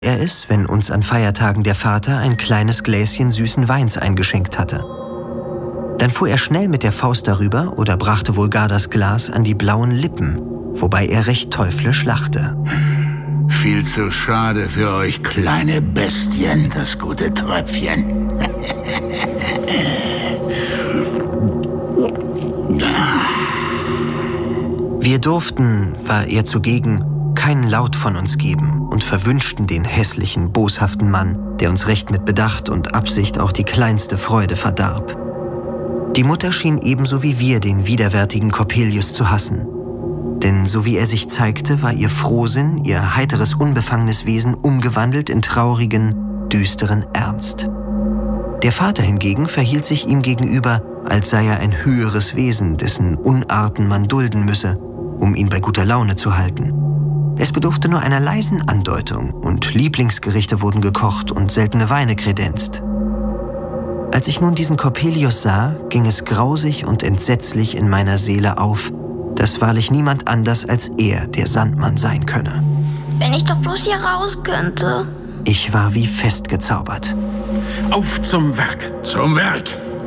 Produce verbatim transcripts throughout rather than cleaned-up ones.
er es, wenn uns an Feiertagen der Vater ein kleines Gläschen süßen Weins eingeschenkt hatte. Dann fuhr er schnell mit der Faust darüber oder brachte wohl gar das Glas an die blauen Lippen, wobei er recht teuflisch lachte. Viel zu schade für euch kleine Bestien, das gute Tröpfchen. Wir durften, war er zugegen, keinen Laut von uns geben und verwünschten den hässlichen, boshaften Mann, der uns recht mit Bedacht und Absicht auch die kleinste Freude verdarb. Die Mutter schien ebenso wie wir den widerwärtigen Coppelius zu hassen. Denn so wie er sich zeigte, war ihr Frohsinn, ihr heiteres, unbefangenes Wesen umgewandelt in traurigen, düsteren Ernst. Der Vater hingegen verhielt sich ihm gegenüber, als sei er ein höheres Wesen, dessen Unarten man dulden müsse, um ihn bei guter Laune zu halten. Es bedurfte nur einer leisen Andeutung und Lieblingsgerichte wurden gekocht und seltene Weine kredenzt. Als ich nun diesen Coppelius sah, ging es grausig und entsetzlich in meiner Seele auf, dass wahrlich niemand anders als er der Sandmann sein könne. Wenn ich doch bloß hier raus könnte. Ich war wie festgezaubert. Auf zum Werk! Zum Werk!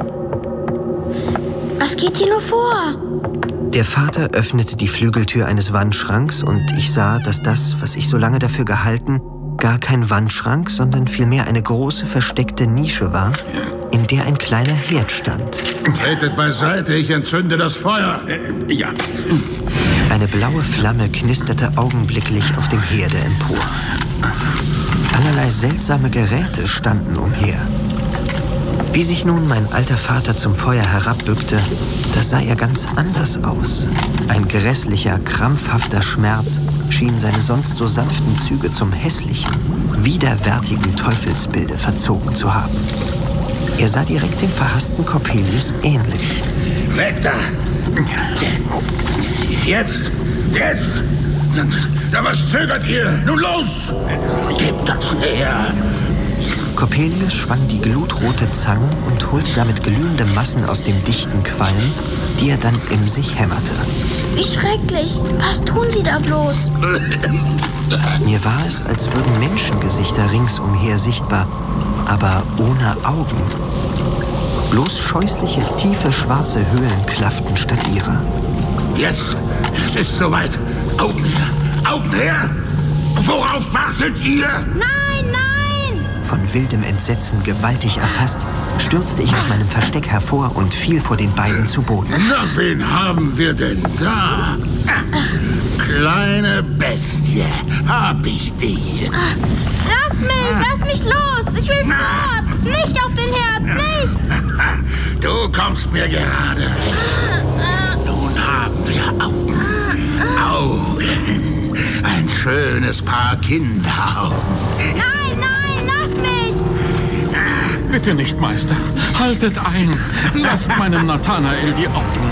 Was geht hier nur vor? Der Vater öffnete die Flügeltür eines Wandschranks und ich sah, dass das, was ich so lange dafür gehalten, gar kein Wandschrank, sondern vielmehr eine große versteckte Nische war, in der ein kleiner Herd stand. Tretet beiseite, ich entzünde das Feuer. Äh, ja. Eine blaue Flamme knisterte augenblicklich auf dem Herde empor. Allerlei seltsame Geräte standen umher. Wie sich nun mein alter Vater zum Feuer herabbückte, da sah er ganz anders aus. Ein grässlicher, krampfhafter Schmerz schien seine sonst so sanften Züge zum hässlichen, widerwärtigen Teufelsbilde verzogen zu haben. Er sah direkt dem verhassten Coppelius ähnlich. Weg da! Jetzt! Jetzt! Na, was zögert ihr? Nun los! Gebt das her! Coppelius schwang die glutrote Zange und holte damit glühende Massen aus dem dichten Qualm, die er dann in sich hämmerte. Wie schrecklich! Was tun Sie da bloß? Mir war es, als würden Menschengesichter ringsumher sichtbar, aber ohne Augen. Bloß scheußliche, tiefe, schwarze Höhlen klafften statt ihrer. Jetzt! Es ist soweit! Augen her! Augen her! Worauf wartet ihr? Nein, nein! Von wildem Entsetzen gewaltig erfasst, stürzte ich aus meinem Versteck hervor und fiel vor den beiden zu Boden. Na, wen haben wir denn da? Kleine Bestie, hab ich dich. Lass mich, lass mich los! Ich will fort! Nicht auf den Herd, nicht! Du kommst mir gerade recht. Nun haben wir Augen. Augen. Ein schönes Paar Kinderaugen. Nein, nein, lass mich! Bitte nicht, Meister. Haltet ein. Lasst meinem Nathanael die Augen.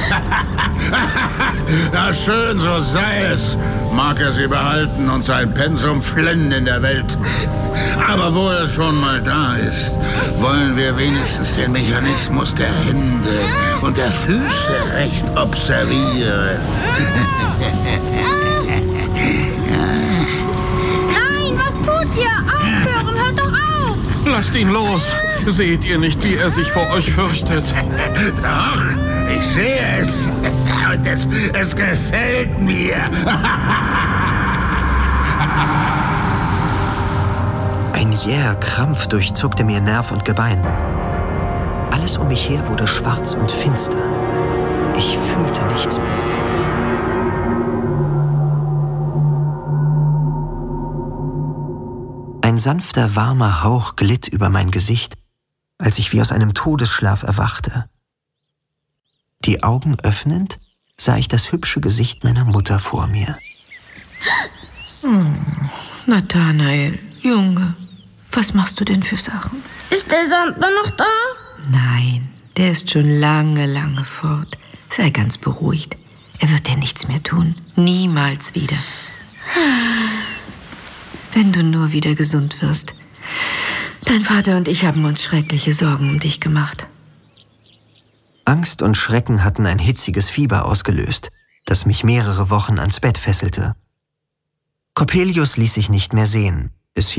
Na schön, so sei es. Mag er sie behalten und sein Pensum flennen in der Welt. Aber wo er schon mal da ist, wollen wir wenigstens den Mechanismus der Hände und der Füße recht observieren. Nein, was tut ihr? Aufhören, hört doch auf! Lasst ihn los. Seht ihr nicht, wie er sich vor euch fürchtet? Doch, ich sehe es. Und es, es gefällt mir. Ein jäher Krampf durchzuckte mir Nerv und Gebein. Alles um mich her wurde schwarz und finster. Ich fühlte nichts mehr. Ein sanfter, warmer Hauch glitt über mein Gesicht, als ich wie aus einem Todesschlaf erwachte. Die Augen öffnend, sah ich das hübsche Gesicht meiner Mutter vor mir. Oh, Nathanael, Junge, was machst du denn für Sachen? Ist der Sandmann noch da? Nein, der ist schon lange, lange fort. Sei ganz beruhigt. Er wird dir nichts mehr tun. Niemals wieder. Wenn du nur wieder gesund wirst. Dein Vater und ich haben uns schreckliche Sorgen um dich gemacht. Angst und Schrecken hatten ein hitziges Fieber ausgelöst, das mich mehrere Wochen ans Bett fesselte. Coppelius ließ sich nicht mehr sehen.